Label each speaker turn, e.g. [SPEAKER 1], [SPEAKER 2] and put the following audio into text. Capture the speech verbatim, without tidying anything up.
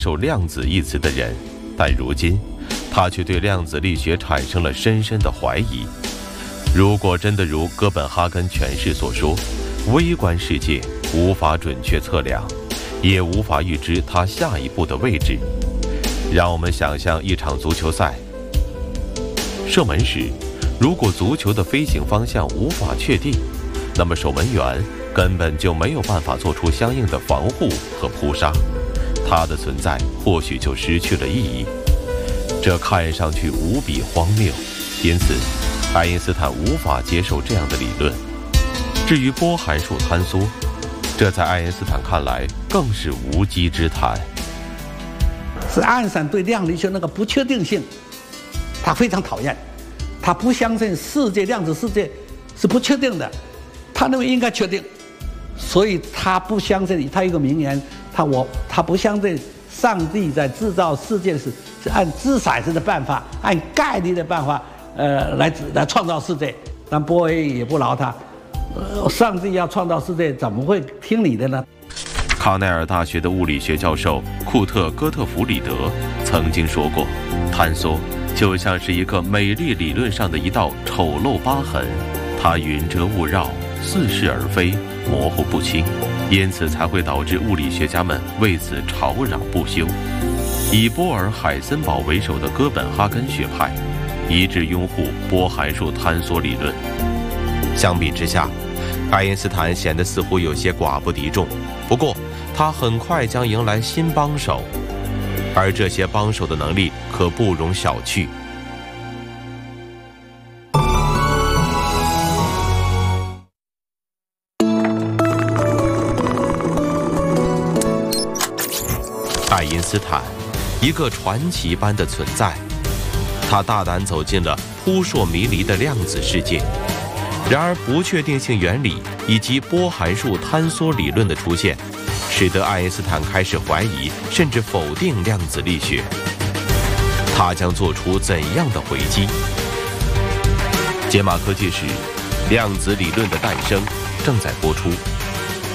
[SPEAKER 1] 受量子一词的人，但如今他却对量子力学产生了深深的怀疑。如果真的如哥本哈根诠释所说，微观世界无法准确测量，也无法预知它下一步的位置。让我们想象一场足球赛，射门时，如果足球的飞行方向无法确定，那么守门员根本就没有办法做出相应的防护和扑杀，它的存在或许就失去了意义。这看上去无比荒谬，因此爱因斯坦无法接受这样的理论。至于波函数坍缩，这在爱因斯坦看来更是无稽之谈。
[SPEAKER 2] 是爱因斯坦对量子力学那个不确定性，他非常讨厌，他不相信世界量子世界是不确定的，他认为应该确定，所以他不相信。他有一个名言，他我他不相信上帝在制造世界是是按掷骰子的办法，按概率的办法，呃，来来创造世界。但波尔也不饶他，呃，上帝要创造世界，怎么会听你的呢？
[SPEAKER 1] 康奈尔大学的物理学教授库特·戈特弗里德曾经说过，坍缩就像是一个美丽理论上的一道丑陋疤痕，它云遮雾绕，似是而非，模糊不清，因此才会导致物理学家们为此吵嚷不休。以波尔、海森堡为首的哥本哈根学派一致拥护波函数坍缩理论。相比之下，爱因斯坦显得似乎有些寡不敌众，不过他很快将迎来新帮手，而这些帮手的能力可不容小觑。爱因斯坦，一个传奇般的存在，他大胆走进了扑朔迷离的量子世界。然而，不确定性原理以及波函数坍缩理论的出现，使得爱因斯坦开始怀疑甚至否定量子力学。他将做出怎样的回击？解码科技史，量子理论的诞生正在播出。